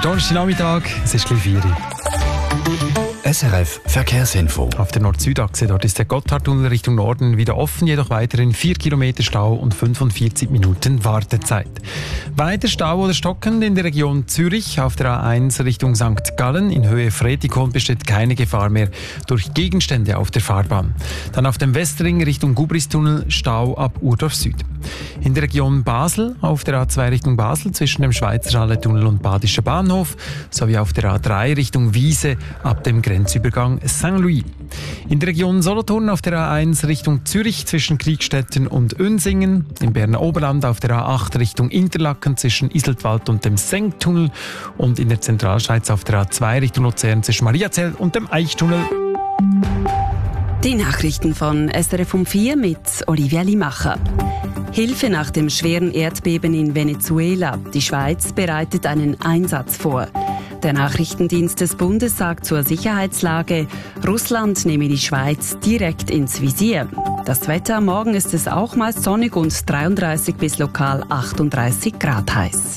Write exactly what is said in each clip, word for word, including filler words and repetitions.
Donnerstagnachmittag, es ist gleich vier Uhr. S R F Verkehrsinfo. Auf der Nord-Süd-Achse, dort ist der Gotthardtunnel Richtung Norden wieder offen, jedoch weiterhin vier Kilometer Stau und fünfundvierzig Minuten Wartezeit. Weiter Stau oder stockend in der Region Zürich. Auf der A eins Richtung Sankt Gallen in Höhe Fretikon besteht keine Gefahr mehr durch Gegenstände auf der Fahrbahn. Dann auf dem Westring Richtung Gubristunnel Stau ab Urdorf Süd. In der Region Basel auf der A zwei Richtung Basel zwischen dem Schweizerhalle-Tunnel und Badischer Bahnhof sowie auf der A drei Richtung Wiese ab dem Grenzübergang Saint-Louis. In der Region Solothurn auf der A eins Richtung Zürich zwischen Kriegstetten und Unsingen. Im Berner Oberland auf der A acht Richtung Interlaken zwischen Iseltwald und dem Senktunnel. Und in der Zentralschweiz auf der A zwei Richtung Luzern zwischen Mariazell und dem Eichtunnel. Die Nachrichten von S R F um vier mit Olivia Limacher. Hilfe nach dem schweren Erdbeben in Venezuela. Die Schweiz bereitet einen Einsatz vor. Der Nachrichtendienst des Bundes sagt zur Sicherheitslage, Russland nehme die Schweiz direkt ins Visier. Das Wetter, morgen ist es auch meist sonnig und dreiunddreißig bis lokal achtunddreißig Grad heiß.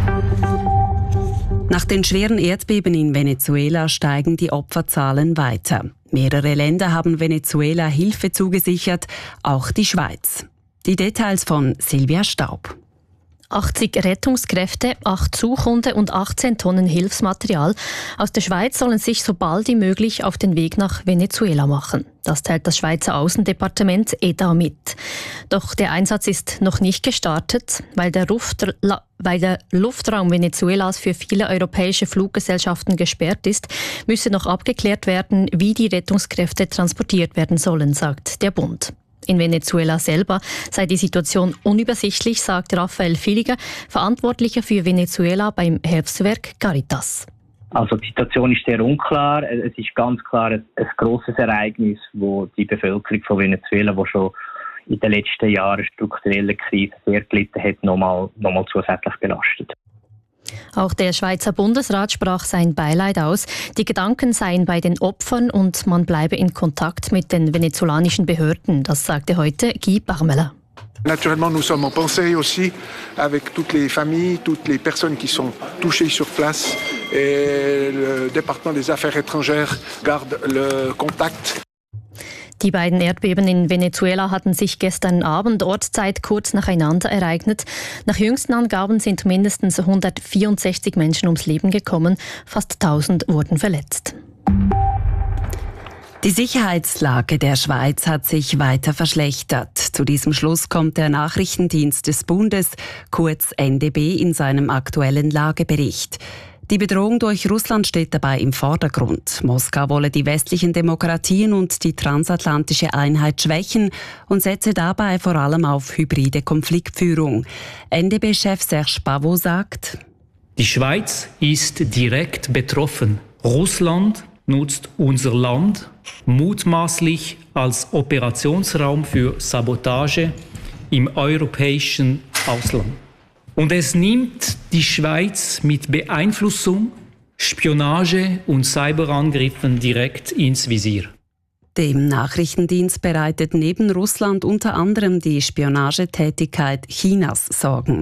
Nach den schweren Erdbeben in Venezuela steigen die Opferzahlen weiter. Mehrere Länder haben Venezuela Hilfe zugesichert, auch die Schweiz. Die Details von Silvia Staub. achtzig Rettungskräfte, acht Suchhunde und achtzehn Tonnen Hilfsmaterial aus der Schweiz sollen sich so bald wie möglich auf den Weg nach Venezuela machen. Das teilt das Schweizer Außendepartement E D A mit. Doch der Einsatz ist noch nicht gestartet, weil der, Luft, weil der Luftraum Venezuelas für viele europäische Fluggesellschaften gesperrt ist, müsse noch abgeklärt werden, wie die Rettungskräfte transportiert werden sollen, sagt der Bund. In Venezuela selber sei die Situation unübersichtlich, sagt Raphael Villiger, Verantwortlicher für Venezuela beim Hilfswerk Caritas. Also die Situation ist sehr unklar. Es ist ganz klar ein, ein grosses Ereignis, wo die Bevölkerung von Venezuela, die schon in den letzten Jahren strukturelle Krise sehr gelitten hat, nochmal, nochmal zusätzlich belastet. Auch der Schweizer Bundesrat sprach sein Beileid aus. Die Gedanken seien bei den Opfern und man bleibe in Kontakt mit den venezolanischen Behörden. Das sagte heute Guy Parmelin. Naturellement, nous sommes en pensée aussi avec toutes les familles, toutes les personnes qui sont touchées sur place. Et le département des Affaires étrangères garde le contact. Die beiden Erdbeben in Venezuela hatten sich gestern Abend Ortszeit kurz nacheinander ereignet. Nach jüngsten Angaben sind mindestens hundertvierundsechzig Menschen ums Leben gekommen, fast tausend wurden verletzt. Die Sicherheitslage der Schweiz hat sich weiter verschlechtert. Zu diesem Schluss kommt der Nachrichtendienst des Bundes, kurz N D B, in seinem aktuellen Lagebericht. Die Bedrohung durch Russland steht dabei im Vordergrund. Moskau wolle die westlichen Demokratien und die transatlantische Einheit schwächen und setze dabei vor allem auf hybride Konfliktführung. N D B-Chef Serge Pavot sagt: Die Schweiz ist direkt betroffen. Russland nutzt unser Land mutmaßlich als Operationsraum für Sabotage im europäischen Ausland. Und es nimmt die Schweiz mit Beeinflussung, Spionage und Cyberangriffen direkt ins Visier. Dem Nachrichtendienst bereitet neben Russland unter anderem die Spionagetätigkeit Chinas Sorgen.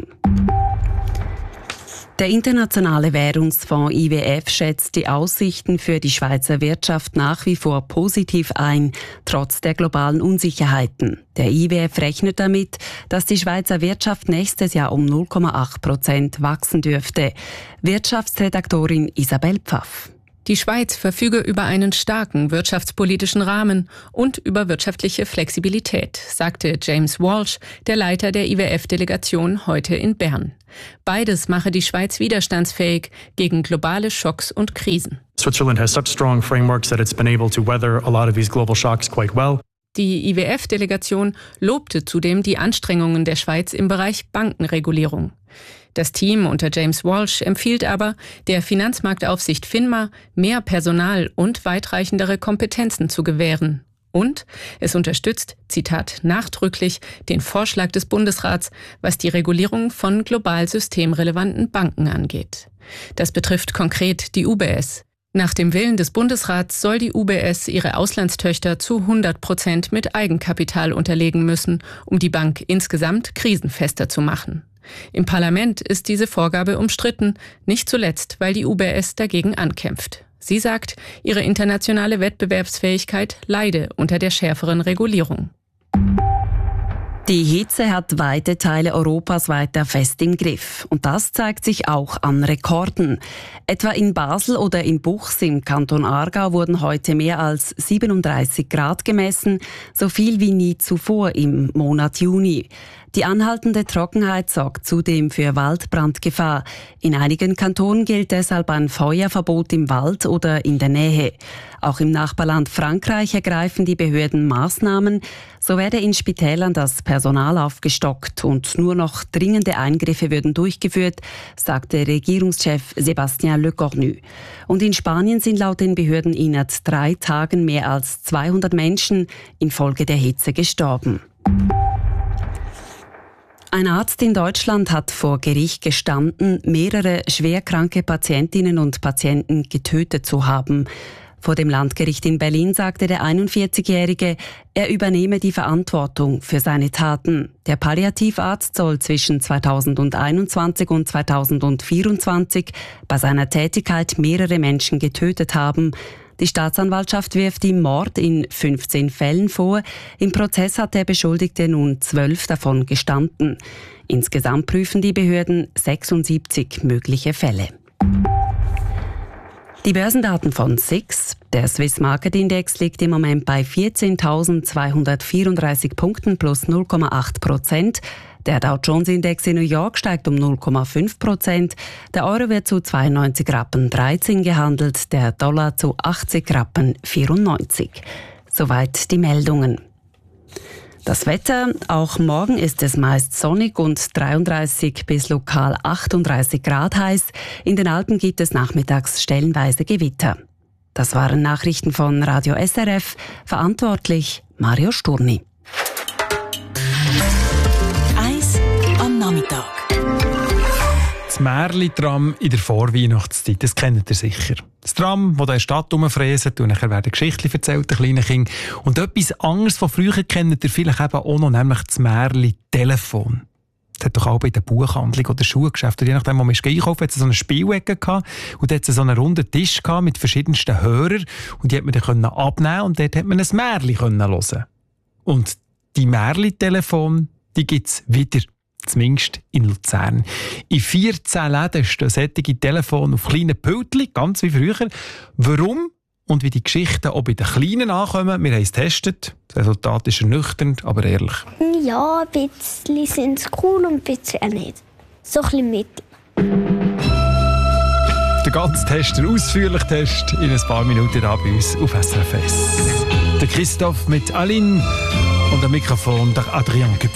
Der Internationale Währungsfonds I W F schätzt die Aussichten für die Schweizer Wirtschaft nach wie vor positiv ein, trotz der globalen Unsicherheiten. Der I W F rechnet damit, dass die Schweizer Wirtschaft nächstes Jahr um null Komma acht Prozent wachsen dürfte. Wirtschaftsredaktorin Isabel Pfaff. Die Schweiz verfüge über einen starken wirtschaftspolitischen Rahmen und über wirtschaftliche Flexibilität, sagte James Walsh, der Leiter der I W F-Delegation, heute in Bern. Beides mache die Schweiz widerstandsfähig gegen globale Schocks und Krisen. Switzerland has such strong frameworks that it's been able to weather a lot of these global shocks quite well. Die I W F-Delegation lobte zudem die Anstrengungen der Schweiz im Bereich Bankenregulierung. Das Team unter James Walsh empfiehlt aber der Finanzmarktaufsicht FINMA, mehr Personal und weitreichendere Kompetenzen zu gewähren. Und es unterstützt, Zitat, nachdrücklich den Vorschlag des Bundesrats, was die Regulierung von global systemrelevanten Banken angeht. Das betrifft konkret die U B S. Nach dem Willen des Bundesrats soll die U B S ihre Auslandstöchter zu hundert Prozent mit Eigenkapital unterlegen müssen, um die Bank insgesamt krisenfester zu machen. Im Parlament ist diese Vorgabe umstritten, nicht zuletzt, weil die U B S dagegen ankämpft. Sie sagt, ihre internationale Wettbewerbsfähigkeit leide unter der schärferen Regulierung. Die Hitze hat weite Teile Europas weiter fest im Griff. Und das zeigt sich auch an Rekorden. Etwa in Basel oder in Buchs im Kanton Aargau wurden heute mehr als siebenunddreißig Grad gemessen, so viel wie nie zuvor im Monat Juni. Die anhaltende Trockenheit sorgt zudem für Waldbrandgefahr. In einigen Kantonen gilt deshalb ein Feuerverbot im Wald oder in der Nähe. Auch im Nachbarland Frankreich ergreifen die Behörden Maßnahmen. So werde in Spitälern das Personal aufgestockt und nur noch dringende Eingriffe würden durchgeführt, sagte Regierungschef Sébastien Lecornu. Und in Spanien sind laut den Behörden innerhalb drei Tagen mehr als zweihundert Menschen infolge der Hitze gestorben. Ein Arzt in Deutschland hat vor Gericht gestanden, mehrere schwerkranke Patientinnen und Patienten getötet zu haben. Vor dem Landgericht in Berlin sagte der einundvierzigjährige, er übernehme die Verantwortung für seine Taten. Der Palliativarzt soll zwischen zweitausendeinundzwanzig und zweitausendvierundzwanzig bei seiner Tätigkeit mehrere Menschen getötet haben. Die Staatsanwaltschaft wirft ihm Mord in fünfzehn Fällen vor. Im Prozess hat der Beschuldigte nun zwölf davon gestanden. Insgesamt prüfen die Behörden sechsundsiebzig mögliche Fälle. Die Börsendaten von S I X. Der Swiss Market Index liegt im Moment bei vierzehntausendzweihundertvierunddreißig Punkten plus null Komma acht Prozent. Der Dow Jones Index in New York steigt um null Komma fünf Prozent. Der Euro wird zu zweiundneunzig Rappen dreizehn gehandelt, der Dollar zu achtzig Rappen vierundneunzig. Soweit die Meldungen. Das Wetter, auch morgen ist es meist sonnig und dreiunddreißig bis lokal achtunddreißig Grad heiß. In den Alpen gibt es nachmittags stellenweise Gewitter. Das waren Nachrichten von Radio S R F, verantwortlich Mario Sturni. Eis am Nachmittag. Das Märli-Tram in der Vorweihnachtszeit, das kennt ihr sicher. Das Tram, das in der Stadt rumfräset und nachher werden Geschichten erzählt, den kleinen Kindern. Und etwas anderes von früher kennt ihr vielleicht eben auch noch, nämlich das Märli-Telefon. Das hat doch auch bei der Buchhandlung oder Schuhgeschäft. Und je nachdem, wo man einkaufen hat es so eine Spielecke gehabt und dort hat es so einen runden Tisch gehabt mit verschiedensten Hörern und die hat man dann abnehmen und dort hat man ein Märli hören. Und die Märli-Telefon, die gibt es wieder. Zumindest in Luzern. In vierzehn Läden stehen solche Telefone auf kleinen Pultchen, ganz wie früher. Warum und wie die Geschichten auch bei den Kleinen ankommen, wir haben es getestet. Das Resultat ist ernüchternd, aber ehrlich. Ja, ein bisschen sind es cool und ein bisschen auch nicht. So ein bisschen mit. Der ganze Test, der ausführliche Test, in ein paar Minuten da bei uns auf S R F S. Der Christoph mit Aline und am Mikrofon der Adrian Küpfer.